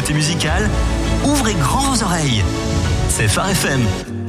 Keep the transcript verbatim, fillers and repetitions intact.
musicale, ouvrez grand vos oreilles. C'est Phare F M.